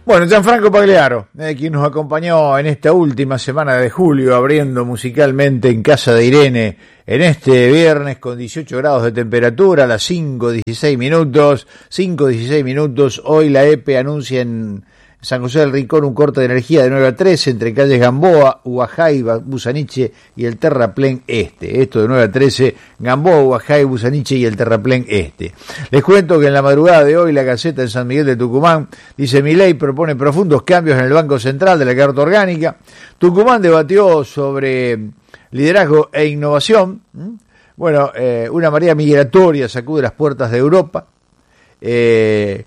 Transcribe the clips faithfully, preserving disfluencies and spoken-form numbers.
Bueno, Gianfranco Pagliaro, eh, quien nos acompañó en esta última semana de julio, abriendo musicalmente en casa de Irene, en este viernes con dieciocho grados de temperatura, a las cinco dieciséis minutos, cinco dieciséis minutos, hoy la E P E anuncia en San José del Rincón un corte de energía de nueve a trece entre calles Gamboa, Huajay, Busaniche y el Terraplén Este. Esto de nueve a trece, Gamboa, Huajay, Busaniche y el Terraplén Este. Les cuento que en la madrugada de hoy la Gaceta en San Miguel de Tucumán dice: Milei propone profundos cambios en el Banco Central de la Carta Orgánica. Tucumán debatió sobre liderazgo e innovación. Bueno, eh, una marea migratoria sacude las puertas de Europa. Eh...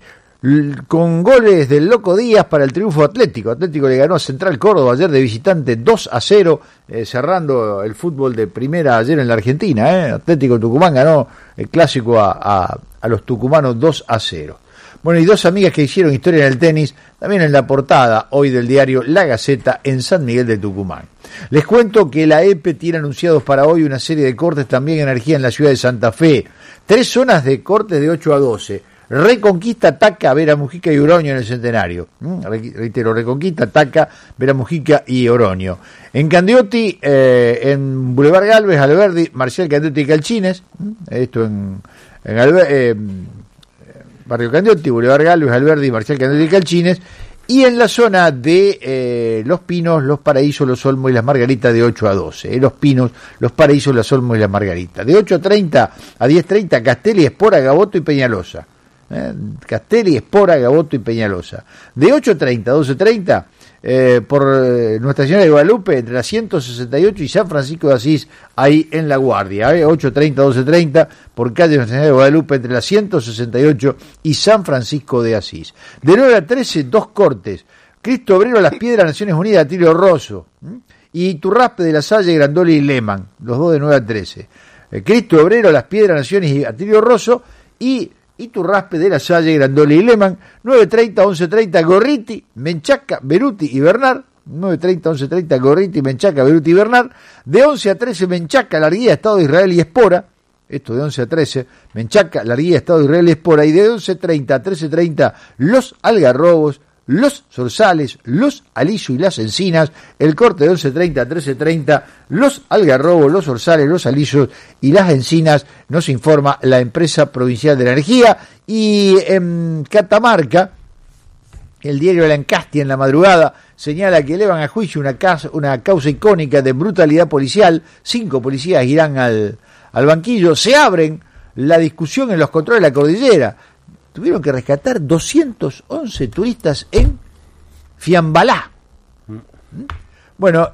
con goles del Loco Díaz para el triunfo Atlético. Atlético le ganó a Central Córdoba ayer de visitante dos a cero, eh, cerrando el fútbol de primera ayer en la Argentina. Eh. Atlético Tucumán ganó el clásico a, a, a los tucumanos dos a cero. Bueno, y dos amigas que hicieron historia en el tenis, también en la portada hoy del diario La Gaceta en San Miguel de Tucumán. Les cuento que la E P E tiene anunciados para hoy una serie de cortes también de energía en la ciudad de Santa Fe. Tres zonas de cortes de ocho a doce. Reconquista, Taca, Vera Mujica y Oroño en el Centenario. Reitero, Reconquista, Taca, Vera Mujica y Oroño. En Candioti, eh, en Boulevard Galvez, Alberdi, Marcial Candioti y Calchines. Esto en, en Alber, eh, Barrio Candioti, Boulevard Galvez, Alberdi, Marcial Candioti y Calchines. Y en la zona de eh, Los Pinos, Los Paraísos, Los Olmos y Las Margaritas de ocho a doce. Eh, Los Pinos, Los Paraísos, Los Olmos y Las Margaritas. De ocho treinta a diez treinta, Castelli, Espora, Gaboto y Peñalosa. Eh, Castelli, Espora, Gaboto y Peñalosa. De ocho treinta a doce treinta, eh, por eh, Nuestra Señora de Guadalupe, entre la ciento sesenta y ocho y San Francisco de Asís, ahí en La Guardia. Eh, ocho treinta a doce treinta, por calle Nuestra Señora de Guadalupe, entre la ciento sesenta y ocho y San Francisco de Asís. De nueve a trece, dos cortes. Cristo Obrero, Las Piedras, Naciones Unidas, Atilio Rosso. ¿Mm? Y Turraspe de la Salle, Grandoli y Lehmann. Los dos de nueve a trece. Eh, Cristo Obrero, Las Piedras, Naciones y Atilio Rosso. Y Iturraspe de la Salle, Grandoli y Lehmann. nueve treinta, once treinta, Gorriti, Menchaca, Beruti y Bernard. nueve treinta, once treinta, Gorriti, Menchaca, Beruti y Bernard. De once a trece, Menchaca, Larguía, Estado de Israel y Espora. Esto de once a trece, Menchaca, Larguía, Estado de Israel y Espora. Y de once treinta a trece treinta, Los Algarrobos, Los Zorzales, Los Aliso y Las Encinas. El corte de once treinta a trece treinta, Los Algarrobos, Los Zorzales, Los Alisos y Las Encinas, nos informa la empresa provincial de energía. Y en Catamarca, el diario La Encastia en la madrugada señala que elevan a juicio una causa, una causa icónica de brutalidad policial. Cinco policías irán al, al banquillo. Se abren la discusión en los controles de la cordillera. Tuvieron que rescatar doscientos once turistas en Fiambalá. Bueno,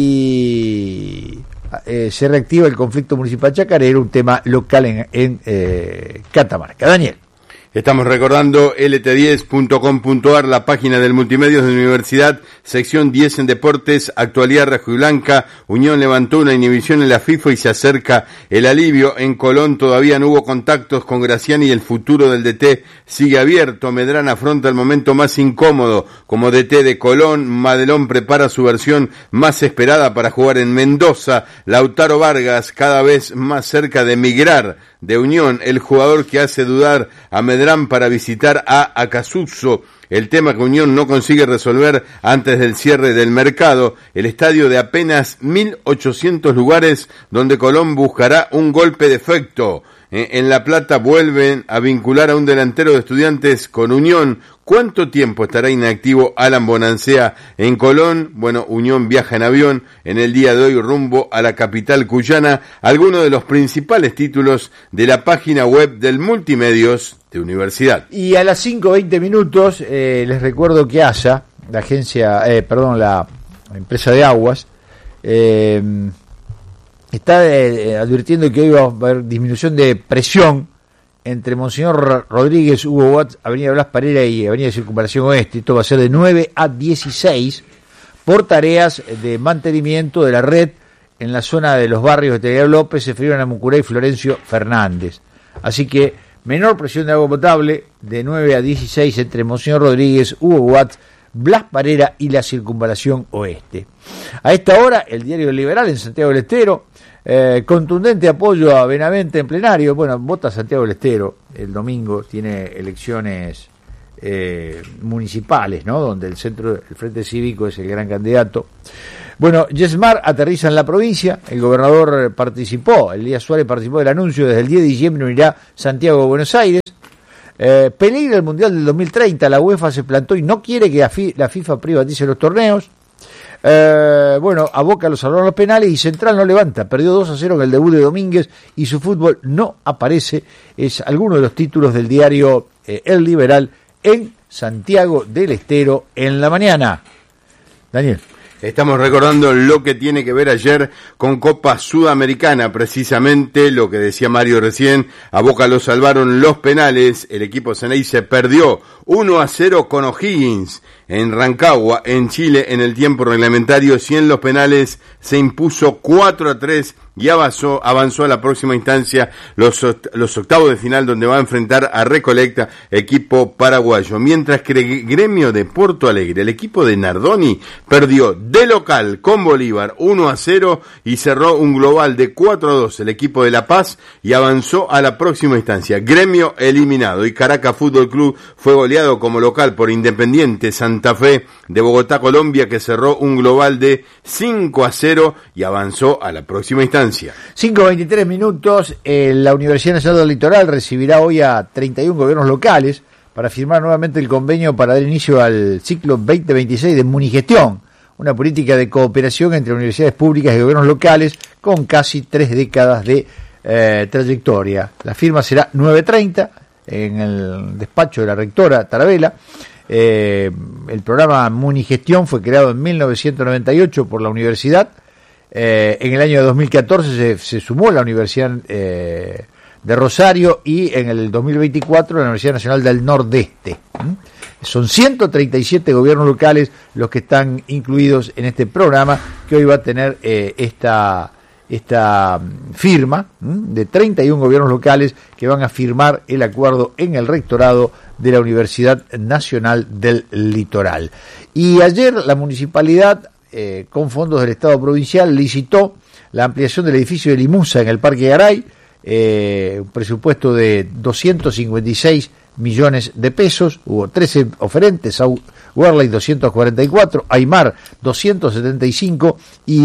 y eh, se reactiva el conflicto municipal chacarero, un tema local en, en eh, Catamarca. Daniel. Estamos recordando L T diez punto com punto a r, la página del Multimedios de la Universidad, sección diez en Deportes, actualidad rojiblanca. Unión levantó una inhibición en la FIFA y se acerca el alivio. En Colón todavía no hubo contactos con Graciani y el futuro del D T sigue abierto. Medrán afronta el momento más incómodo como D T de Colón. Madelón prepara su versión más esperada para jugar en Mendoza. Lautaro Vargas cada vez más cerca de migrar de Unión, el jugador que hace dudar a Medrán para visitar a Acassuso. El tema que Unión no consigue resolver antes del cierre del mercado, el estadio de apenas mil ochocientos lugares donde Colón buscará un golpe de efecto. En La Plata vuelven a vincular a un delantero de Estudiantes con Unión. ¿Cuánto tiempo estará inactivo Alan Bonancea en Colón? Bueno, Unión viaja en avión en el día de hoy rumbo a la capital cuyana. Algunos de los principales títulos de la página web del Multimedios de Universidad. Y a las cinco veinte minutos, eh, les recuerdo que ASA, la agencia, eh, perdón, la empresa de aguas, eh, está eh, advirtiendo que hoy va a haber disminución de presión entre Monseñor Rodríguez, Hugo Watts, Avenida Blas Parera y Avenida Circunvalación Oeste. Esto va a ser de nueve a dieciséis por tareas de mantenimiento de la red en la zona de los barrios de Teodoro López, Efraín Amucurá y Florencio Fernández. Así que menor presión de agua potable de nueve a dieciséis entre Monseñor Rodríguez, Hugo Watts, Blas Parera y la Circunvalación Oeste. A esta hora, el Diario Liberal en Santiago del Estero, eh, contundente apoyo a Benavente en plenario. Bueno, vota Santiago del Estero el domingo, tiene elecciones eh, municipales, ¿no? Donde el centro, el Frente Cívico es el gran candidato. Bueno, Yesmar aterriza en la provincia, el gobernador participó, Elías Suárez participó del anuncio, desde el diez de diciembre unirá Santiago a Buenos Aires. Eh, peligra el Mundial del dos mil treinta, la UEFA se plantó y no quiere que la, F I, la FIFA privatice los torneos. Eh, bueno, a Boca lo salvaron los penales y Central no levanta, perdió dos a cero en el debut de Domínguez y su fútbol no aparece. Es alguno de los títulos del diario eh, El Liberal en Santiago del Estero en la mañana. Daniel. Estamos recordando lo que tiene que ver ayer con Copa Sudamericana, precisamente lo que decía Mario recién, a Boca lo salvaron los penales, el equipo Ceneice perdió uno a cero con O'Higgins en Rancagua, en Chile, en el tiempo reglamentario, y en los penales se impuso cuatro a tres y avanzó, avanzó a la próxima instancia, los, los octavos de final, donde va a enfrentar a Recoleta, equipo paraguayo. Mientras que el Gremio de Porto Alegre, el equipo de Nardoni, perdió de local con Bolívar uno a cero y cerró un global de cuatro a dos el equipo de La Paz y avanzó a la próxima instancia. Gremio eliminado y Caracas Fútbol Club fue goleado como local por Independiente Santa Fe de Bogotá, Colombia, que cerró un global de cinco a cero y avanzó a la próxima instancia. cinco veintitrés minutos, eh, la Universidad Nacional del Litoral recibirá hoy a treinta y uno gobiernos locales para firmar nuevamente el convenio para dar inicio al ciclo veinte veintiséis de Munigestión, una política de cooperación entre universidades públicas y gobiernos locales con casi tres décadas de eh, trayectoria. La firma será nueve treinta en el despacho de la rectora Tarabella. Eh, el programa Munigestión fue creado en mil novecientos noventa y ocho por la universidad. Eh, en el año dos mil catorce se, se sumó la Universidad eh, de Rosario y en el dos mil veinticuatro la Universidad Nacional del Nordeste. ¿Mm? Son ciento treinta y siete gobiernos locales los que están incluidos en este programa que hoy va a tener eh, esta, esta firma ¿m? de treinta y uno gobiernos locales que van a firmar el acuerdo en el rectorado de la Universidad Nacional del Litoral. Y ayer la municipalidad Eh, con fondos del Estado provincial licitó la ampliación del edificio de Limusa en el Parque Garay, eh, un presupuesto de doscientos cincuenta y seis millones de pesos, hubo trece oferentes, Werley doscientos cuarenta y cuatro, Aymar doscientos setenta y cinco y